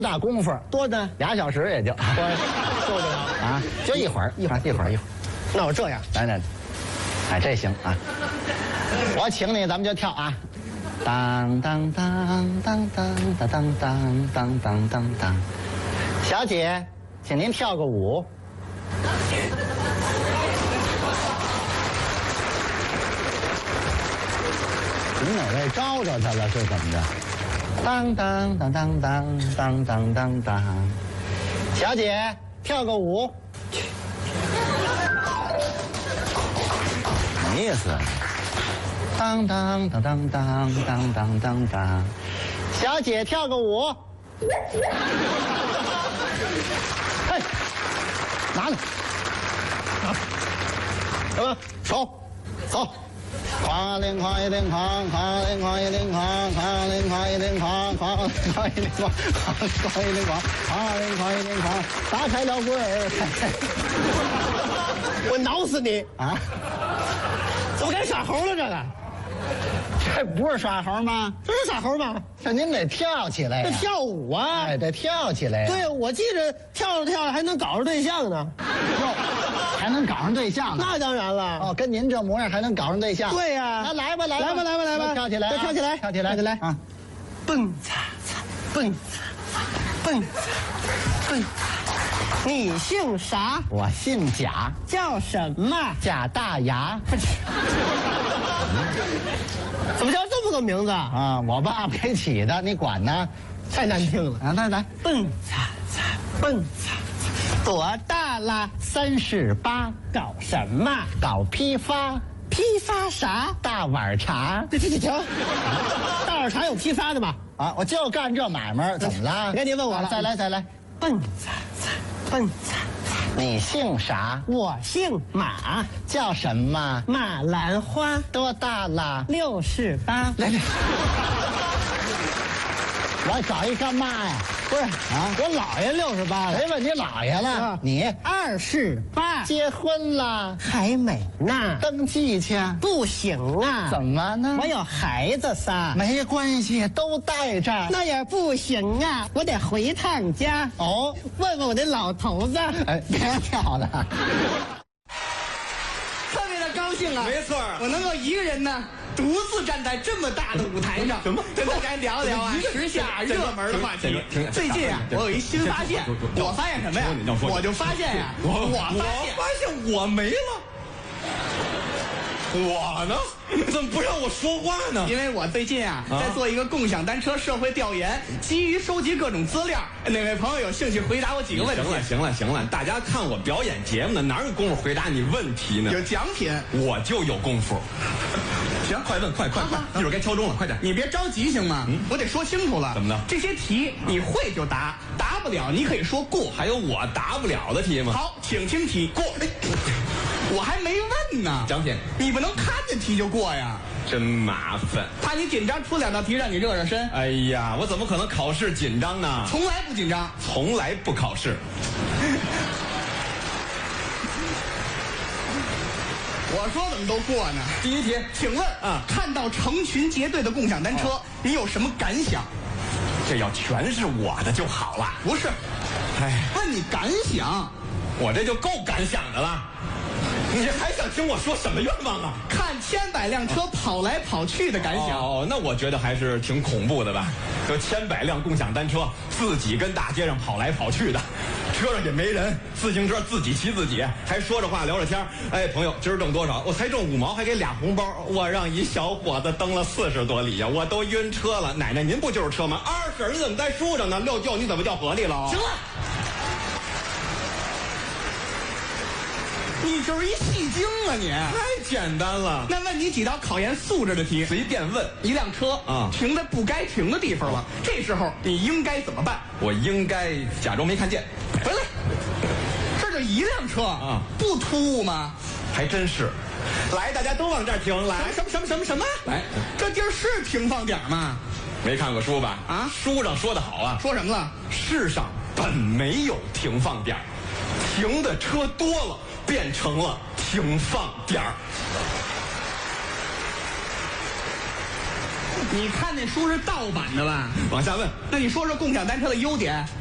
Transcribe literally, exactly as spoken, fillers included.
大功夫多呢， 俩小时也就我受得了啊，就一会儿一会儿一会儿一会儿。 那我这样， 来来，哎，这行啊！我请你，咱们就跳啊！当当当当当当当当当当当当。小姐，请您跳个舞。你哪位招着他了？是怎么着？当当当当当当当当当。小姐，跳个舞。什么意思？当当当当当当当当当。小姐，跳个舞。嘿，拿着，拿，什么？手，走。哐铃哐一铃哐，哐铃哐一铃哐，哐铃哐一铃哐，哐铃哐一铃哐，哐铃哐一铃哐，哐铃哐一铃哐，打开了柜儿。 我挠死你啊！ 怎么该耍猴了？这个， 这不是耍猴吗？ 这是耍猴吗？ 这您得跳起来呀！ 这跳舞啊！ 哎，得跳起来呀！ 对，我记着跳着跳着还能搞上对象呢。 哟，还能搞上对象呢？ 那当然了。 哦，跟您这模样还能搞上对象？ 对呀。 那来吧，来吧， 来吧，来吧，来吧， 跳起来， 跳起来， 跳起来， 跳起来啊！ 蹦擦擦，蹦擦擦，蹦擦蹦擦。你姓啥？ 我姓贾， 叫什么？ 贾大牙。 怎么叫这么个名字啊？ 啊，我爸爸给起的，你管呢？ 太难听了啊！来来， 蹦擦擦，蹦擦擦。多大了？ 三十八。 搞什么？ 搞批发。 批发啥？ 大碗茶。 这这这瞧，大碗茶有批发的吗？ 啊，我就干这买卖，怎么了？ 你看您问我了， 再来再来， 蹦擦擦，蹦擦擦。 你姓啥？ 我姓马， 叫什么？ 马兰花。 多大了？ 六十八。 来来，我找一干嘛呀？ 不是啊，我姥爷六十八了。 谁问你姥爷了？ 啊、 你二十八， 结婚了？ 还没呢。 登记去？ 不行啊。 怎么呢？ 我有孩子仨。 没关系，都带着。 那也不行啊，我得回趟家。 哦， 问问我那老头子。 哎，别跳了。 特别的高兴啊！ 没错， 我能够一个人呢，独自站在这么大的舞台上， 什么跟大家聊聊啊时下热门的话题。最近啊，我有一新发现，我发现什么呀？我就发现呀，我我发发现我没了。我呢？怎么不让我说话呢？ 因为我最近啊，在做一个共享单车社会调研，基于收集各种资料。哪位朋友有兴趣回答我几个问题？ 行了行了行了，大家看我表演节目呢，哪有功夫回答你问题呢？ 有奖品， 我就有功夫。行，快问，快快快！一会儿该敲钟了，快点！ 你别着急行吗？嗯，我得说清楚了。 怎么的？ 这些题你会就答，答不了你可以说过。 还有我答不了的题吗？ 好，请听题。过。我还没问呢。 奖品， 你不能看着题就过呀， 真麻烦。 怕你紧张，出两道题让你热热身。 哎呀，我怎么可能考试紧张呢？ 从来不紧张， 从来不考试。 我说怎么都过呢？ 第一题， 请问啊，看到成群结队的共享单车，哦、你有什么感想？ 这要全是我的就好了。 不是， 哎， 问你感想， 我这就够感想的了。你还想听我说什么愿望啊？ 看千百辆车跑来跑去的感想。 哦，那我觉得还是挺恐怖的吧？这千百辆共享单车自己跟大街上跑来跑去的，车上也没人，自行车自己骑自己，还说着话聊着天。哎，朋友，今儿挣多少？我才挣五毛，还给俩红包。我让一小伙子蹬了四十多里呀，我都晕车了。奶奶，您不就是车吗？二婶，你怎么在树上呢？六舅，你怎么掉河里了？ 行了。你就是一戏精啊你！ 太简单了。 那问你几道考验素质的题， 随便问。 一辆车啊停在不该停的地方了，这时候你应该怎么办？ 我应该假装没看见。 回来，这就一辆车啊，不突兀吗？ 还真是。来，大家都往这儿停。来， 什么什么什么什么？ 来， 这地儿是停放点吗？ 没看过书吧？ 啊， 书上说的好啊。 说什么了？ 世上本没有停放点，停的车多了。变成了停放点儿。 你看那书是盗版的吧？ 往下问， 那你说说共享单车的优点？